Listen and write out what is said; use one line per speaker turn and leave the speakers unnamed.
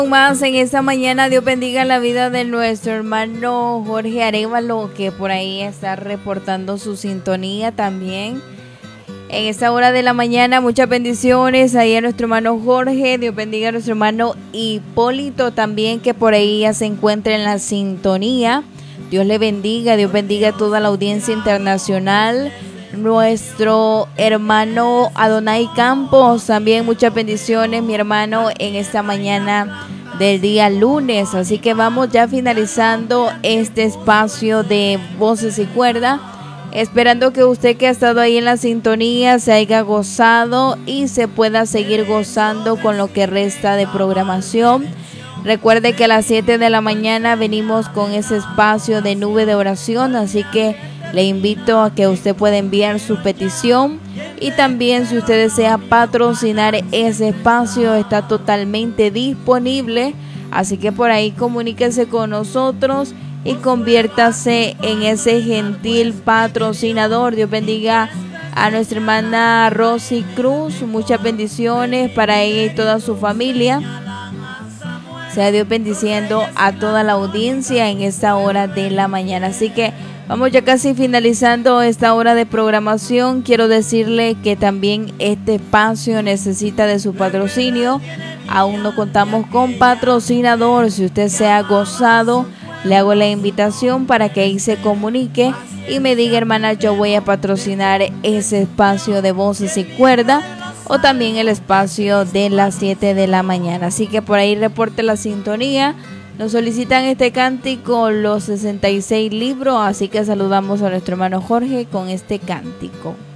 Más en esta mañana, Dios bendiga la vida de nuestro hermano Jorge Arévalo, que por ahí está reportando su sintonía también. En esta hora de la mañana, muchas bendiciones ahí a nuestro hermano Jorge. Dios bendiga a nuestro hermano Hipólito también, que por ahí ya se encuentra en la sintonía. Dios le bendiga, Dios bendiga a toda la audiencia internacional. Nuestro hermano Adonai Campos, también muchas bendiciones, mi hermano, en esta mañana del día lunes. Así que vamos ya finalizando este espacio de Voces y Cuerda, esperando que usted que ha estado ahí en la sintonía se haya gozado y se pueda seguir gozando con lo que resta de programación. Recuerde que a las 7 de la mañana venimos con ese espacio de nube de oración, así que le invito a que usted pueda enviar su petición, y también si usted desea patrocinar ese espacio, está totalmente disponible. Así que por ahí comuníquese con nosotros y conviértase en ese gentil patrocinador. Dios bendiga a nuestra hermana Rosy Cruz, muchas bendiciones para ella y toda su familia. Sea Dios bendiciendo a toda la audiencia en esta hora de la mañana. Así que vamos ya casi finalizando esta hora de programación. Quiero decirle que también este espacio necesita de su patrocinio. Aún no contamos con patrocinador. Si usted se ha gozado, le hago la invitación para que ahí se comunique y me diga: hermana, yo voy a patrocinar ese espacio de Voces y Cuerda, o también el espacio de las 7 de la mañana. Así que por ahí reporte la sintonía. Nos solicitan este cántico, los 66 libros, así que saludamos a nuestro hermano Jorge con este cántico.